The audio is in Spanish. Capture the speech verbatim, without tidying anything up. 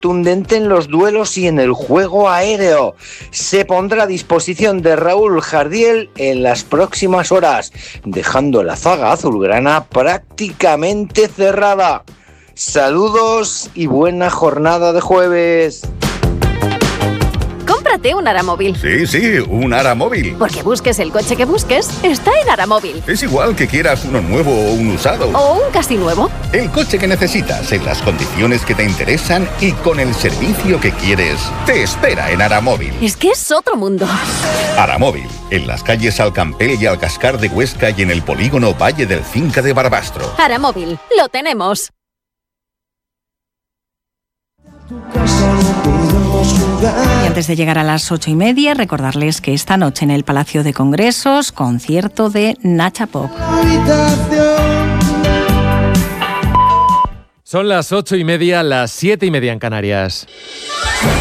contundente en los duelos y en el juego aéreo. Se pondrá a disposición de Raúl Jardiel en las próximas horas, dejando la zaga azulgrana prácticamente cerrada. Saludos y buena jornada de jueves. Cómprate un Aramóvil. Sí, sí, un Aramóvil. Porque busques el coche que busques, está en Aramóvil. Es igual que quieras uno nuevo o un usado. O un casi nuevo. El coche que necesitas, en las condiciones que te interesan y con el servicio que quieres, te espera en Aramóvil. Es que es otro mundo. Aramóvil, en las calles Alcampel y Alcascar de Huesca y en el polígono Valle del Cinca de Barbastro. Aramóvil, lo tenemos. Y antes de llegar a las ocho y media, recordarles que esta noche en el Palacio de Congresos, concierto de Nacha Pop. Son las ocho y media, las siete y media en Canarias.